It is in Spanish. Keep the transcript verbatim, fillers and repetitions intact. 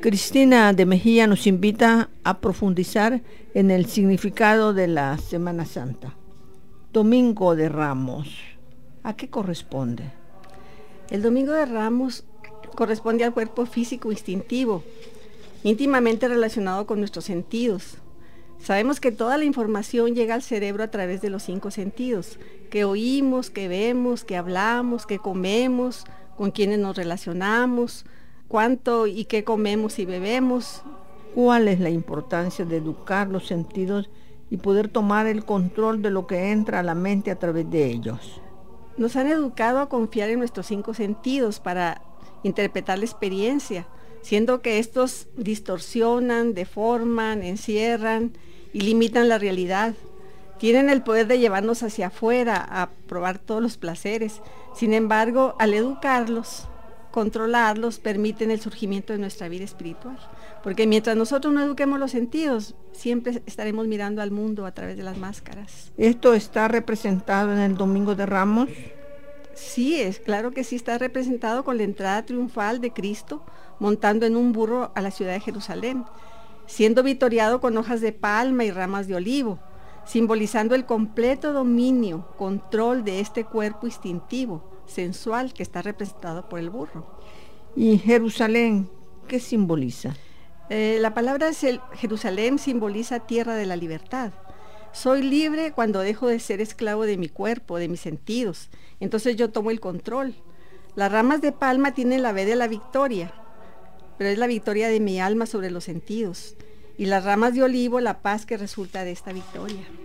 Cristina de Mejía nos invita a profundizar en el significado de la Semana Santa. Domingo de Ramos, ¿a qué corresponde? El Domingo de Ramos corresponde al cuerpo físico instintivo, íntimamente relacionado con nuestros sentidos. Sabemos que toda la información llega al cerebro a través de los cinco sentidos, que oímos, que vemos, que hablamos, que comemos, con quienes nos relacionamos, cuánto y qué comemos y bebemos. ¿Cuál es la importancia de educar los sentidos y poder tomar el control de lo que entra a la mente a través de ellos? Nos han educado a confiar en nuestros cinco sentidos para interpretar la experiencia, siendo que estos distorsionan, deforman, encierran y limitan la realidad. Tienen el poder de llevarnos hacia afuera a probar todos los placeres. Sin embargo, al educarlos, controlarlos, permiten el surgimiento de nuestra vida espiritual. Porque mientras nosotros no eduquemos los sentidos, siempre estaremos mirando al mundo a través de las máscaras. ¿Esto está representado en el Domingo de Ramos? Sí, es claro que sí está representado con la entrada triunfal de Cristo montando en un burro a la ciudad de Jerusalén, siendo vitoriado con hojas de palma y ramas de olivo, simbolizando el completo dominio, control de este cuerpo instintivo, sensual, que está representado por el burro. ¿Y Jerusalén qué simboliza? Eh, la palabra Jerusalén simboliza tierra de la libertad. Soy libre cuando dejo de ser esclavo de mi cuerpo, de mis sentidos. Entonces yo tomo el control. Las ramas de palma tienen la V de la victoria, pero es la victoria de mi alma sobre los sentidos. Y las ramas de olivo, la paz que resulta de esta victoria.